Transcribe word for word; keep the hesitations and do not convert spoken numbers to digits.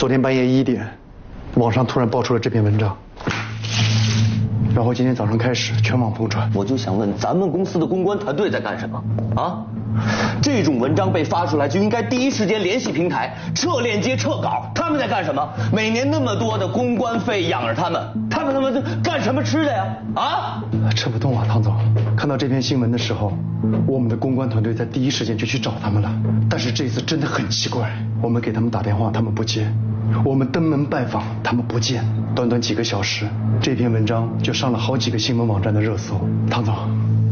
昨天半夜一点，网上突然爆出了这篇文章，然后今天早上开始全网疯传。 我就想问，咱们公司的公关团队在干什么啊？这种文章被发出来就应该第一时间联系平台，撤链接、撤稿。他们在干什么？每年那么多的公关费养着他们，他们他妈干什么吃的呀？啊？ 扯不动啊，唐总。看到这篇新闻的时候，我们的公关团队在第一时间就去找他们了。但是这次真的很奇怪，我们给他们打电话，他们不接；我们登门拜访，他们不见。短短几个小时，这篇文章就上了好几个新闻网站的热搜。唐总。